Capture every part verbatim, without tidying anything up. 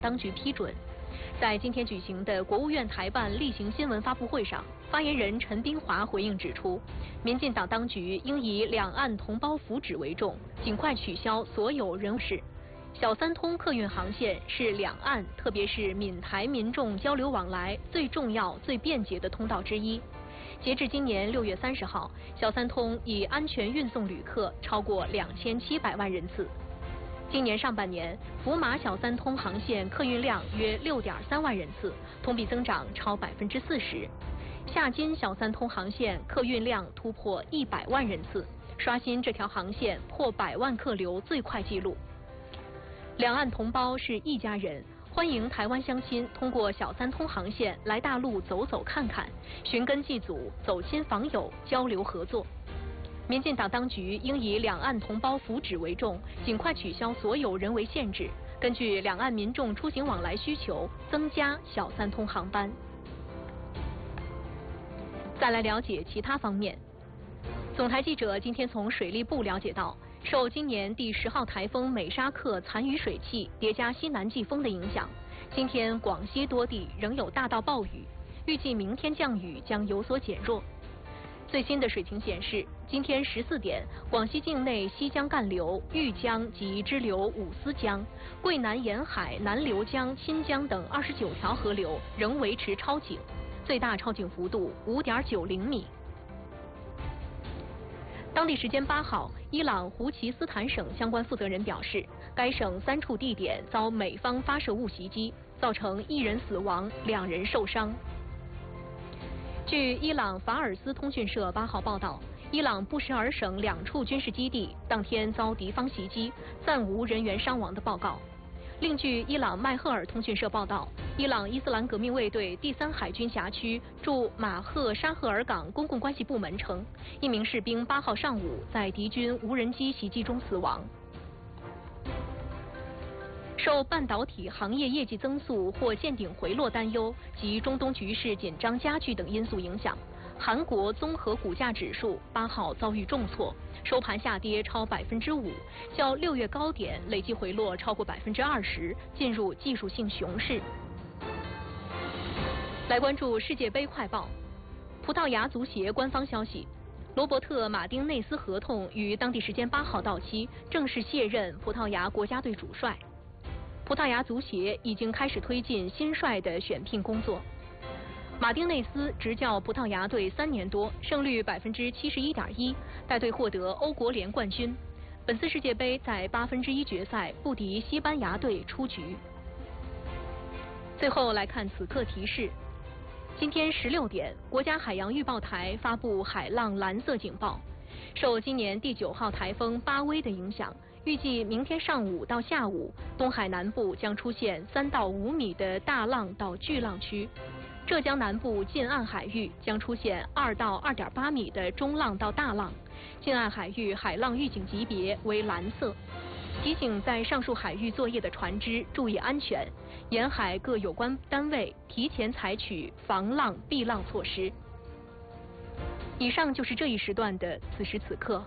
当局批准。在今天举行的国务院台办例行新闻发布会上，发言人陈斌华回应指出，民进党当局应以两岸同胞福祉为重，尽快取消所有人事。小三通客运航线是两岸，特别是闽台民众交流往来最重要、最便捷的通道之一。截至今年六月三十号，小三通已安全运送旅客超过两千七百万人次。今年上半年，福马小三通航线客运量约六点三万人次，同比增长超百分之四十。夏津小三通航线客运量突破一百万人次，刷新这条航线破百万客流最快纪录。两岸同胞是一家人，欢迎台湾乡亲通过小三通航线来大陆走走看看，寻根祭祖、走亲访友、交流合作。民进党当局应以两岸同胞福祉为重，尽快取消所有人为限制，根据两岸民众出行往来需求，增加小三通航班。再来了解其他方面，总台记者今天从水利部了解到，受今年第十号台风美沙克残余水汽叠加西南季风的影响，今天广西多地仍有大到暴雨，预计明天降雨将有所减弱。最新的水情显示，今天十四点，广西境内西江干流、豫江及支流五思江、桂南沿海南流江、钦江等二十九条河流仍维持超警，最大超警幅度五点九零米。当地时间八号，伊朗胡齐斯坦省相关负责人表示，该省三处地点遭美方发射物袭击，造成一人死亡，两人受伤。据伊朗法尔斯通讯社八号报道，伊朗布什尔省两处军事基地当天遭敌方袭击，暂无人员伤亡的报告。另据伊朗麦赫尔通讯社报道，伊朗伊斯兰革命卫队第三海军辖区驻马赫沙赫尔港公共关系部门称，一名士兵八号上午在敌军无人机袭击中死亡。受半导体行业业绩增速或见顶回落担忧及中东局势紧张加剧等因素影响，韩国综合股价指数八号遭遇重挫，收盘下跌超百分之五，较六月高点累计回落超过百分之二十，进入技术性熊市。来关注世界杯快报，葡萄牙足协官方消息，罗伯特·马丁内斯合同于当地时间八号到期，正式卸任葡萄牙国家队主帅。葡萄牙足协已经开始推进新帅的选聘工作。马丁内斯执教葡萄牙队三年多，胜率百分之七十一点一，带队获得欧国联冠军。本次世界杯在八分之一决赛不敌西班牙队出局。最后来看此刻提示：今天十六点，国家海洋预报台发布海浪蓝色警报。受今年第九号台风巴威的影响，预计明天上午到下午，东海南部将出现三到五米的大浪到巨浪区，浙江南部近岸海域将出现二到二点八米的中浪到大浪，近岸海域海浪预警级别为蓝色。提醒在上述海域作业的船只注意安全，沿海各有关单位提前采取防浪避浪措施。以上就是这一时段的此时此刻。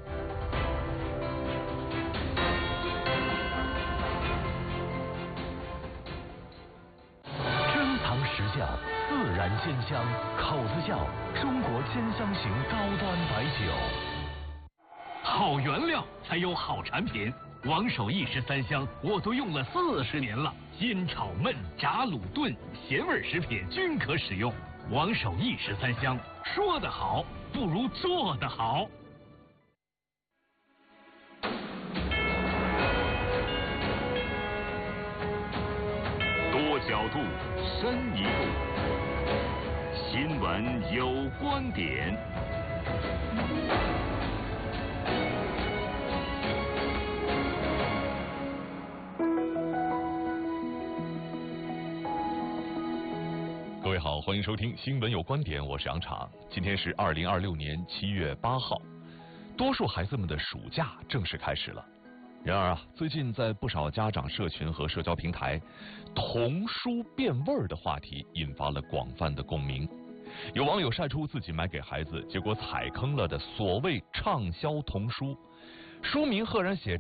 珍藏实窖，自然鲜香，口子窖，中国鲜香型高端白酒。好原料才有好产品。王守义十三香我都用了四十年了，煎炒焖炸卤炖咸味食品均可使用。王守义十三香，说得好不如做得好。多角度，深一步，新闻有观点。各位好，欢迎收听《新闻有观点》，我是杨茶。今天是二零二六年七月八号，多数孩子们的暑假正式开始了。然而啊，最近在不少家长社群和社交平台，童书变味儿的话题引发了广泛的共鸣。有网友晒出自己买给孩子，结果踩坑了的所谓畅销童书，书名赫然写着